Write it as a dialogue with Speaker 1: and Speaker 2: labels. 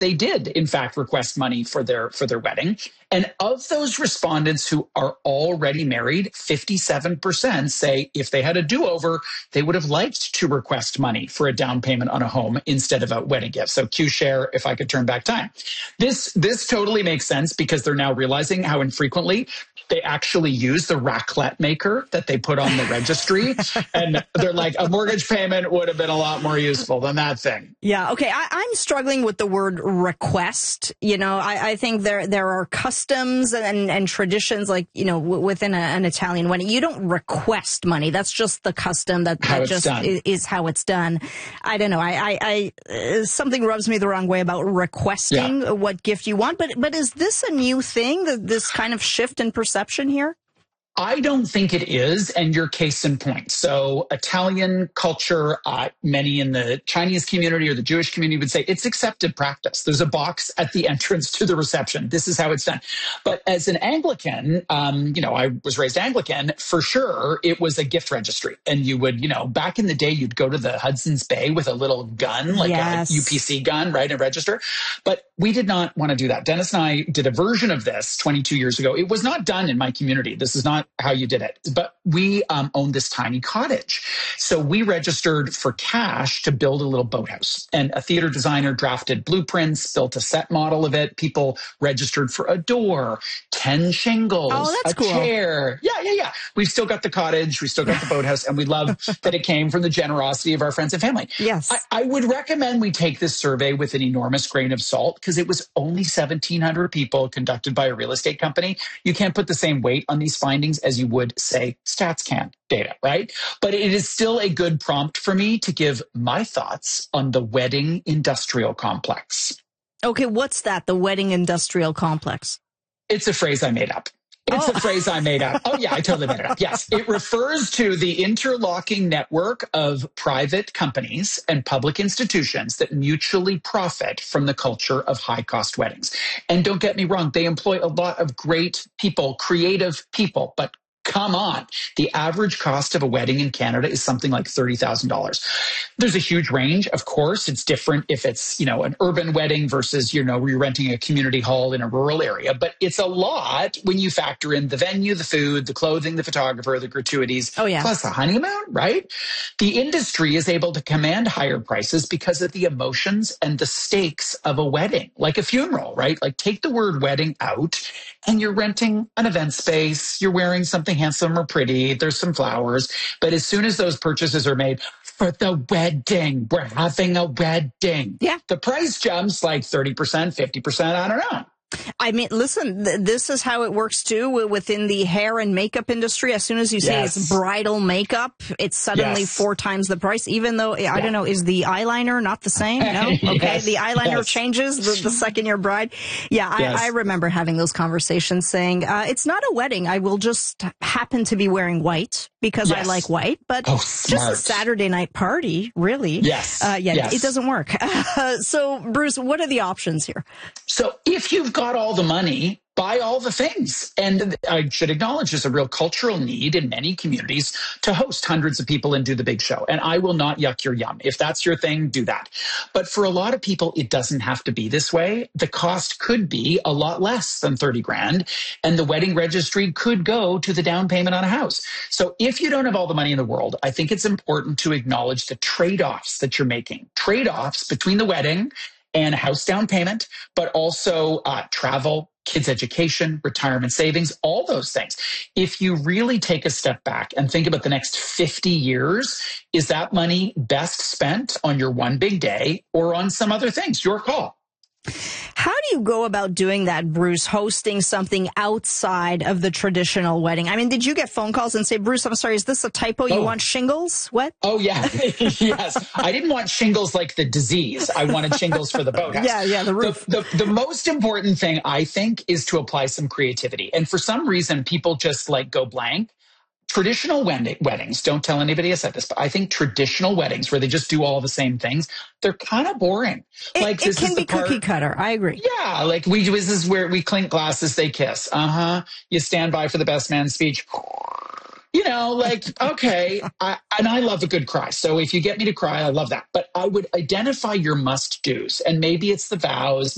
Speaker 1: they did, in fact, request money for their wedding. And of those respondents who are already married, 57% say if they had a do-over, they would have liked to request money for a down payment on a home instead of a wedding gift. So Q share, if I could turn back time. This totally makes sense because they're now realizing how infrequently they actually use the raclette maker that they put on the registry. And they're like, a mortgage payment would have been a lot more useful than that thing.
Speaker 2: Yeah. Okay. I'm struggling with the word request. You know, I think there are customs and traditions, like, you know, within an Italian wedding. You don't request money. That's just the custom that just is how it's done. I don't know. I something rubs me the wrong way about requesting what gift you want. But is this a new thing, this kind of shift in perception here?
Speaker 1: I don't think it is, and you're case in point. So Italian culture, many in the Chinese community or the Jewish community would say it's accepted practice. There's a box at the entrance to the reception. This is how it's done. But as an Anglican, I was raised Anglican, for sure, it was a gift registry. And you would, back in the day, you'd go to the Hudson's Bay with a little gun, like a UPC gun, right, and register. But we did not want to do that. Dennis and I did a version of this 22 years ago. It was not done in my community. This is not how you did it. But we owned this tiny cottage. So we registered for cash to build a little boathouse. And a theater designer drafted blueprints, built a set model of it. People registered for a door, 10 shingles, a chair. Yeah. We've still got the cottage. We still got the boathouse. And we love that it came from the generosity of our friends and family.
Speaker 2: Yes.
Speaker 1: I would recommend we take this survey with an enormous grain of salt because it was only 1,700 people conducted by a real estate company. You can't put the same weight on these findings as you would, say, StatsCan data, right? But it is still a good prompt for me to give my thoughts on the wedding industrial complex.
Speaker 2: Okay, what's that, the wedding industrial complex?
Speaker 1: It's a phrase I made up. It's a phrase I made up. Oh, yeah, I totally made it up. Yes. It refers to the interlocking network of private companies and public institutions that mutually profit from the culture of high-cost weddings. And don't get me wrong, they employ a lot of great people, creative people, but come on. The average cost of a wedding in Canada is something like $30,000. There's a huge range. Of course, it's different if it's, an urban wedding versus, where you're renting a community hall in a rural area. But it's a lot when you factor in the venue, the food, the clothing, the photographer, the gratuities, plus the honeymoon, right? The industry is able to command higher prices because of the emotions and the stakes of a wedding, like a funeral, right? Like take the word wedding out and you're renting an event space, you're wearing something handsome or pretty, there's some flowers. But as soon as those purchases are made for the wedding, we're having a wedding.
Speaker 2: Yeah.
Speaker 1: The price jumps like 30%, 50%, I don't know.
Speaker 2: I mean, listen, this is how it works too within the hair and makeup industry. As soon as you say it's bridal makeup, it's suddenly 4 times the price, even though, I don't know, is the eyeliner not the same? No? Okay. The eyeliner changes the second you're bride. Yeah. I remember having those conversations saying, it's not a wedding. I will just happen to be wearing white because I like white, but just a Saturday night party, really. It doesn't work. So Bruce, what are the options here?
Speaker 1: So if you've got all the money, buy all the things. And I should acknowledge there's a real cultural need in many communities to host hundreds of people and do the big show. And I will not yuck your yum. If that's your thing, do that. But for a lot of people, it doesn't have to be this way. The cost could be a lot less than 30 grand. And the wedding registry could go to the down payment on a house. So if you don't have all the money in the world, I think it's important to acknowledge the trade-offs that you're making. Trade-offs between the wedding and a house down payment, but also travel, kids' education, retirement savings, all those things. If you really take a step back and think about the next 50 years, is that money best spent on your one big day or on some other things? Your call.
Speaker 2: How do you go about doing that, Bruce, hosting something outside of the traditional wedding? I mean, did you get phone calls and say, Bruce, I'm sorry, is this a typo? You want shingles? What?
Speaker 1: Oh, yeah. Yes. I didn't want shingles like the disease. I wanted shingles for the boathouse.
Speaker 2: Yeah, the roof.
Speaker 1: The most important thing, I think, is to apply some creativity. And for some reason, people just go blank. Traditional weddings, don't tell anybody I said this, but I think traditional weddings where they just do all the same things, they're kind of boring.
Speaker 2: It can be cookie cutter. I agree.
Speaker 1: Yeah. This is where we clink glasses, they kiss. You stand by for the best man speech. Okay. And I love a good cry. So if you get me to cry, I love that. But I would identify your must-dos. And maybe it's the vows.